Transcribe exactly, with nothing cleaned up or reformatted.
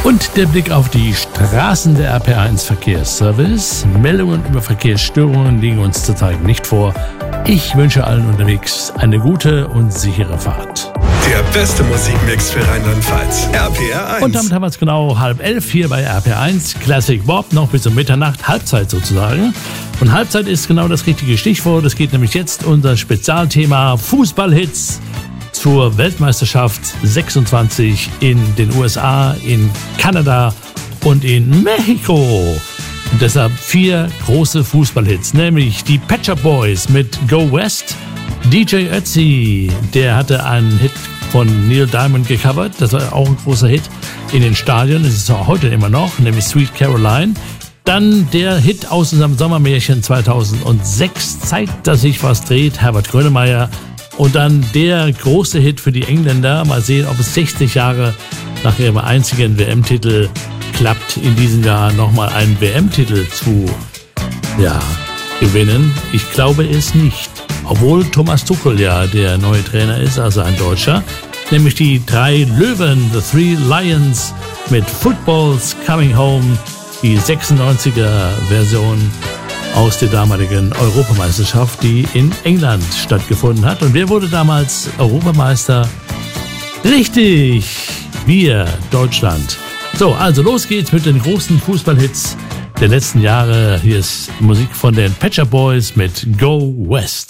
Und der Blick auf die Straßen der R P eins Verkehrsservice. Meldungen über Verkehrsstörungen liegen uns zurzeit nicht vor. Ich wünsche allen unterwegs eine gute und sichere Fahrt. Der beste Musikmix für Rheinland-Pfalz. R P R eins. Und damit haben wir es genau halb elf hier bei R P R eins. Classic Bob noch bis um Mitternacht. Halbzeit sozusagen. Und Halbzeit ist genau das richtige Stichwort. Es geht nämlich jetzt unser Spezialthema Fußballhits zur Weltmeisterschaft sechsundzwanzig in den U S A, in Kanada und in Mexiko. Und deshalb vier große Fußballhits, nämlich die Pet Shop Boys mit Go West, D J Ötzi, der hatte einen Hit von Neil Diamond gecovert, das war auch ein großer Hit in den Stadien, das ist auch heute immer noch, nämlich Sweet Caroline. Dann der Hit aus unserem Sommermärchen zweitausendsechs, Zeit, dass sich was dreht, Herbert Grönemeyer. Und dann der große Hit für die Engländer. Mal sehen, ob es sechzig Jahre nach ihrem einzigen W M-Titel klappt, in diesem Jahr nochmal einen W M-Titel zu ja, gewinnen. Ich glaube es nicht. Obwohl Thomas Tuchel ja der neue Trainer ist, also ein Deutscher. Nämlich die drei Löwen, The Three Lions mit Football's Coming Home, die sechsundneunziger-Version aus der damaligen Europameisterschaft, die in England stattgefunden hat. Und wer wurde damals Europameister? Richtig, wir, Deutschland. So, also los geht's mit den großen Fußballhits der letzten Jahre. Hier ist Musik von den Pet Shop Boys mit Go West.